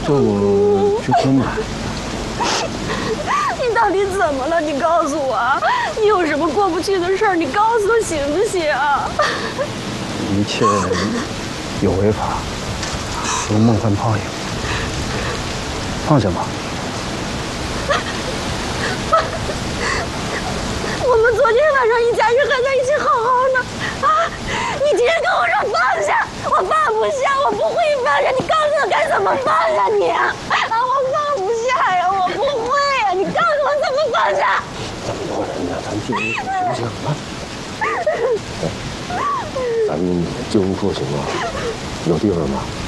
这我去空吧。 你到底怎么了？你告诉我，你有什么过不去的事儿？你告诉我行不行？ 一切有为法，如梦幻泡影，放下吧。 我们昨天晚上一家人还在一起好好的啊！你今天跟我说放下，我放不下，我不会放下。你告诉我该怎么放下你啊？我放不下呀，我不会呀。你告诉我怎么放下？ 这么多人呢，咱静一静行不行啊？咱们进屋住行吗？有地方吗？